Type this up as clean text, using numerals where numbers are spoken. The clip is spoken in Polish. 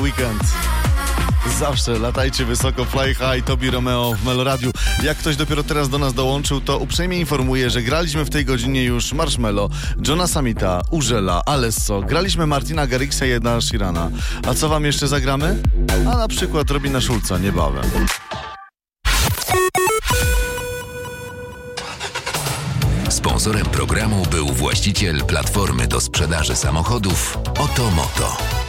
weekend. Zawsze latajcie wysoko, fly high, Tobi Romeo w Meloradiu. Jak ktoś dopiero teraz do nas dołączył, to uprzejmie informuję, że graliśmy w tej godzinie już Marshmello, Johna Summita, Urzela, Alesso, graliśmy Martina Garrixa i Eda Sheerana. A co wam jeszcze zagramy? A na przykład Robina Schulza niebawem. Sponsorem programu był właściciel platformy do sprzedaży samochodów Otomoto.